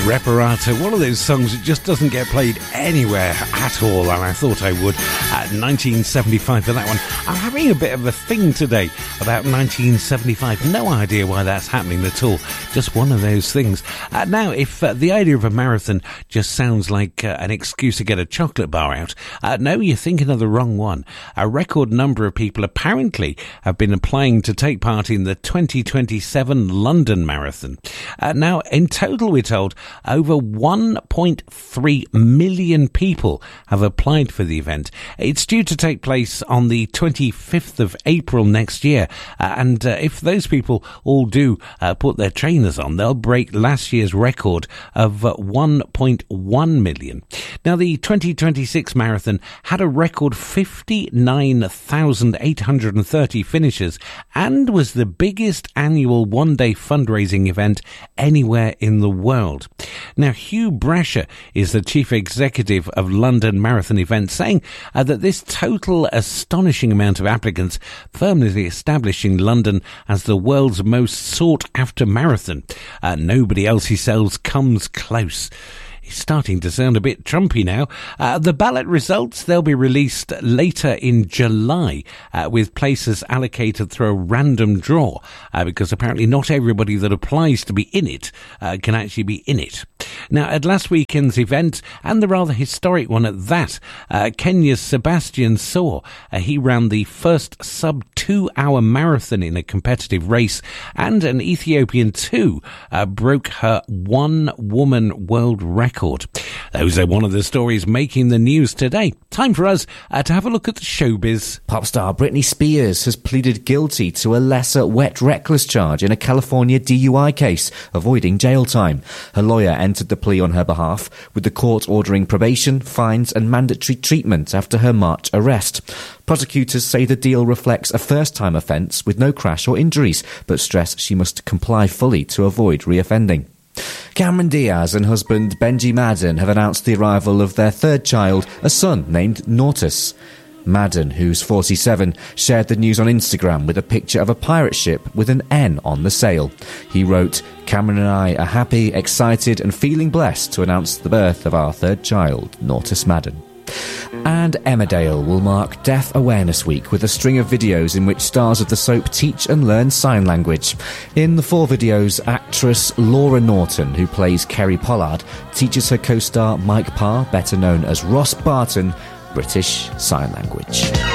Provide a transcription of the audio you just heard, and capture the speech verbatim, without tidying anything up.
Reparata, one of those songs that just doesn't get played anywhere at all, and I thought I would at nineteen seventy-five for that one. I'm having a bit of a thing today about nineteen seventy-five. No idea why that's happening at all. Just one of those things. Uh, now, if uh, the idea of a marathon just sounds like uh, an excuse to get a chocolate bar out, uh, no, you're thinking of the wrong one. A record number of people apparently have been applying to take part in the twenty twenty-seven London Marathon. Uh, now, in total, we're told, over one point three million people have applied for the event. It's due to take place on the twenty-fifth of April next year, uh, and uh, if those people all do uh, put their trainers on, they'll break last year's record of uh, one point one million. Now, the twenty twenty-six marathon had a record fifty-nine thousand eight hundred thirty finishers and was the biggest annual one-day fundraising event anywhere in the world. Now, Hugh Brasher is the chief executive of London Marathon Events, saying uh, that this total astonishing amount of applicants firmly establishing London as the world's most sought-after marathon. Uh, nobody else, he says, comes close. He's starting to sound a bit Trumpy now. Uh, the ballot results, they'll be released later in July, uh, with places allocated through a random draw, uh, because apparently not everybody that applies to be in it uh, can actually be in it. Now, at last weekend's event, and the rather historic one at that, uh, Kenya's Sebastian Saw, uh, he ran the first sub-two-hour marathon in a competitive race, and an Ethiopian too uh, broke her one-woman world record. Those are one of the stories making the news today. Time for us uh, to have a look at the showbiz. Pop star Britney Spears has pleaded guilty to a lesser wet reckless charge in a California D U I case, avoiding jail time. Her lawyer entered the plea on her behalf, with the court ordering probation, fines and mandatory treatment after her March arrest. Prosecutors say the deal reflects a first-time offence with no crash or injuries, but stress she must comply fully to avoid reoffending. Cameron Diaz and husband Benji Madden have announced the arrival of their third child, a son named Nautus. Madden, who's forty-seven, shared the news on Instagram with a picture of a pirate ship with an N on the sail. He wrote, "Cameron and I are happy, excited and feeling blessed to announce the birth of our third child, Nautus Madden." And Emmerdale will mark Deaf Awareness Week with a string of videos in which stars of the soap teach and learn sign language. In the four videos, actress Laura Norton, who plays Kerry Pollard, teaches her co-star Mike Parr, better known as Ross Barton, British Sign Language.